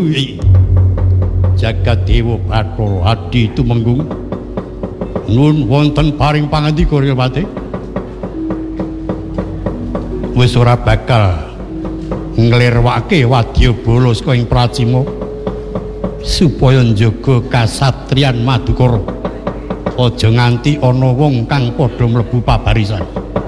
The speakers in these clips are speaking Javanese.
Jagadewa Bathara Adi tumenggung nun wonten paring pangandika Ripati wis ora bakal nglirwake wadyabala saka ing Pracima supaya njaga kasatriyan Madukara aja nganti ana wong kang padha mlebu pabarisan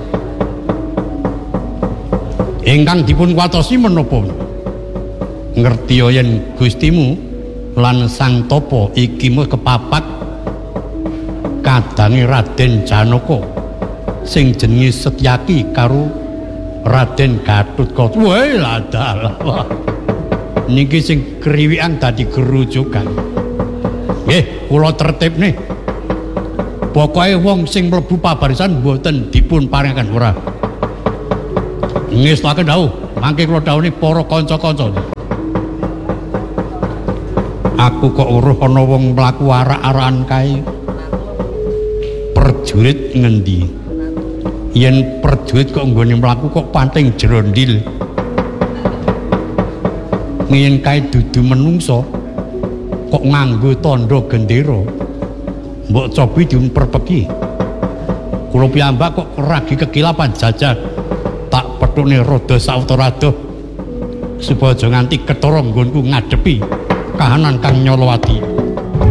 ingkang dipun watosi menapa ngerti yen Gustimu lan Sang Tapa iki mung kepapak kadange Raden Janaka sing jenenge Setyaki karo Raden Gatotkaca. Wah, ladalah. Niki sing kriwikan dadi gerujukan. Nggih, kula tertibne. Pokoke wong sing mlebu pabarisan mboten dipun paringaken ora. Ngestaken dawuh, mangke kula dawuhne para kanca-kanca. Aku kok weruh ana wong mlaku arak-arakan kae. Perjurit ngendi? Yen perjurit kok nggone mlaku kok panting jerondil. Yen kae dudu menungso kok nganggo tandha gendera. Mbok cobi diperpeki. Kula piyambak kok ragi kekilapan jajah tak petukne rada sawetara supaya aja nganti ketara nggonku ngadepi kahanan kang nyolowati.